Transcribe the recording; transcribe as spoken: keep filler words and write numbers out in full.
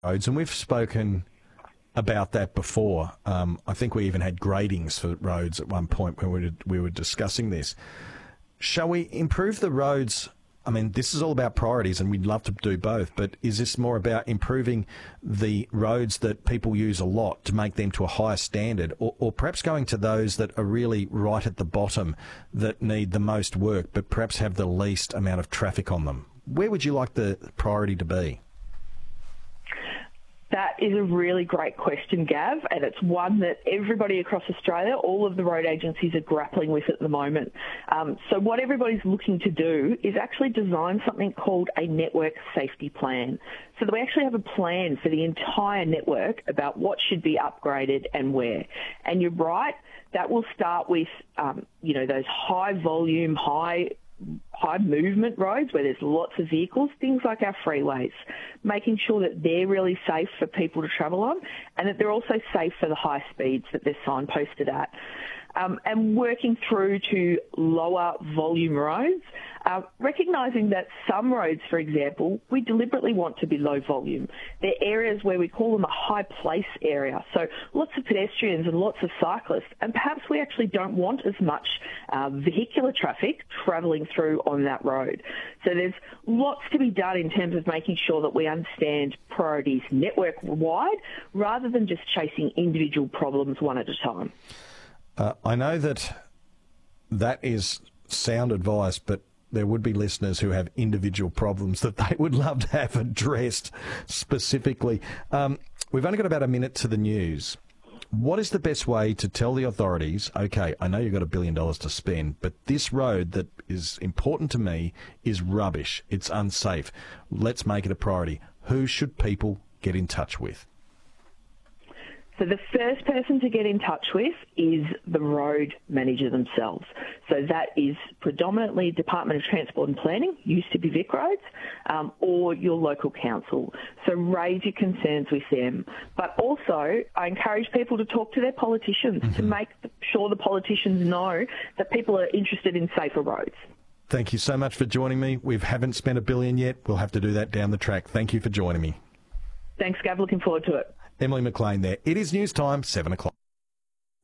roads, and we've spoken about that before. Um, I think we even had gradings for roads at one point when we were, we were discussing this. Shall we improve the roads? I mean, this is all about priorities, and we'd love to do both, but is this more about improving the roads that people use a lot to make them to a higher standard, or, or perhaps going to those that are really right at the bottom that need the most work but perhaps have the least amount of traffic on them? Where would you like the priority to be? That is a really great question, Gav, and it's one that everybody across Australia, all of the road agencies are grappling with at the moment. Um, so what everybody's looking to do is actually design something called a network safety plan, so that we actually have a plan for the entire network about what should be upgraded and where. And you're right, that will start with, um, you know, those high volume, high high movement roads where there's lots of vehicles, things like our freeways, making sure that they're really safe for people to travel on and that they're also safe for the high speeds that they're signposted at. Um, and working through to lower volume roads, uh, recognising that some roads, for example, we deliberately want to be low volume. They're areas where we call them a high place area, so lots of pedestrians and lots of cyclists, and perhaps we actually don't want as much uh, vehicular traffic travelling through on that road. So there's lots to be done in terms of making sure that we understand priorities network-wide rather than just chasing individual problems one at a time. Uh, I know that that is sound advice, but there would be listeners who have individual problems that they would love to have addressed specifically. Um, we've only got about a minute to the news. What is the best way to tell the authorities, okay, I know you've got a billion dollars to spend, but this road that is important to me is rubbish, it's unsafe, let's make it a priority. Who should people get in touch with? So the first person to get in touch with is the road manager themselves. So that is predominantly Department of Transport and Planning, used to be Vic Roads, um, or your local council. So raise your concerns with them. But also, I encourage people to talk to their politicians mm-hmm. to make sure the politicians know that people are interested in safer roads. Thank you so much for joining me. We haven't spent a billion yet. We'll have to do that down the track. Thank you for joining me. Thanks, Gav. Looking forward to it. Emily McLean there. It is news time, seven o'clock.